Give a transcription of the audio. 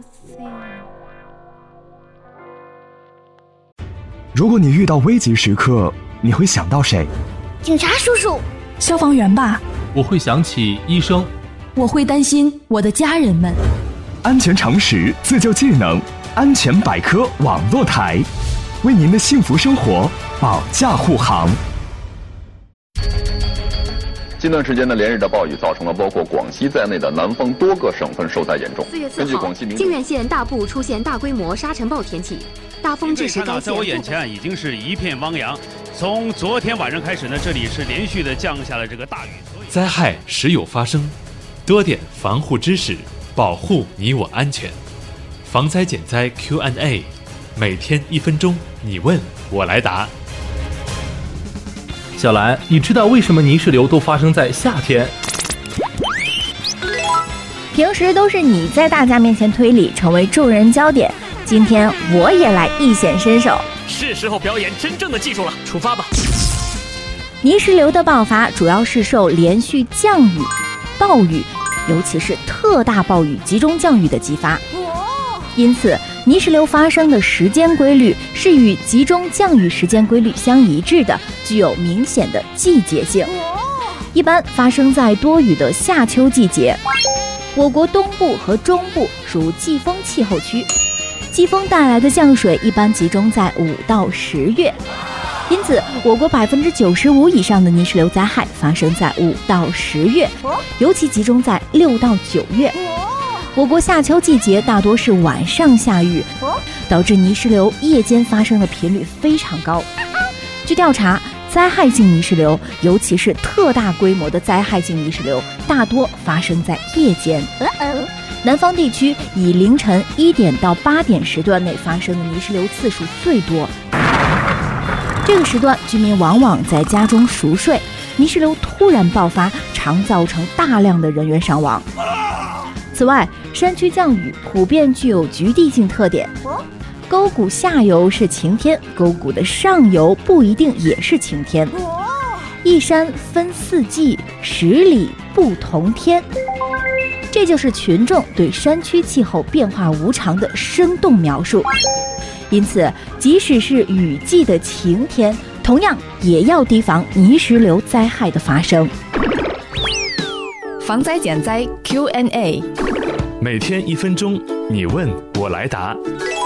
如果你遇到危急时刻，你会想到谁？ 警察叔叔， 消防员吧。 我会想起医生。 我会担心我的家人们。 安全常识，自救技能，安全百科网络台，为您的幸福生活保驾护航。 近段时间的连日的暴雨造成了包括广西在内的南方多个省份受灾严重。 4月4号，靖远县大部出现大规模沙尘暴天气，大风致使该县。 在我眼前已经是一片汪洋。从昨天晚上开始呢，这里是连续的降下了这个大雨。 灾害时有发生，多点防护知识，保护你我安全。防灾减灾 Q&A， 每天1分钟，你问我来答。 小兰，你知道为什么泥石流都发生在夏天？ 平时都是你在大家面前推理，成为众人焦点，今天我也来一显身手。 是时候表演真正的技术了，出发吧。 泥石流的爆发主要是受连续降雨、暴雨，尤其是特大暴雨、集中降雨的激发。因此，泥石流发生的时间规律是与集中降雨时间规律相一致的，具有明显的季节性。一般发生在多雨的夏秋季节。我国东部和中部属季风气候区，季风带来的降水一般集中在5到10月。因此，我国95%以上的泥石流灾害发生在5到10月，尤其集中在6到9月。我国夏秋季节大多是晚上下雨，导致泥石流夜间发生的频率非常高。据调查，灾害性泥石流，尤其是特大规模的灾害性泥石流，大多发生在夜间。南方地区以凌晨1点到8点时段内发生的泥石流次数最多。这个时段，居民往往在家中熟睡，泥石流突然爆发，常造成大量的人员伤亡。此外，山区降雨普遍具有局地性特点，沟谷下游是晴天，沟谷的上游不一定也是晴天。一山分4季，10里不同天。这就是群众对山区气候变化无常的生动描述。因此，即使是雨季的晴天，同样也要提防泥石流灾害的发生。 防灾减灾 Q&A， 每天1分钟，你问我来答。